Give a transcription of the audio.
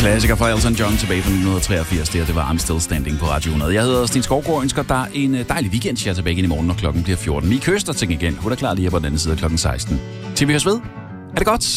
Klassiker fra Elton John tilbage fra 1983. Det var I'm Still Standing på Radio 100. Jeg hedder Sten Skovgaard og ønsker dig en dejlig weekend. Jeg er tilbage igen i morgen, når klokken bliver 14. Mie Køster til igen. Hun er klar lige her på den anden side af klokken 16. Til vi høres ved. Er det godt?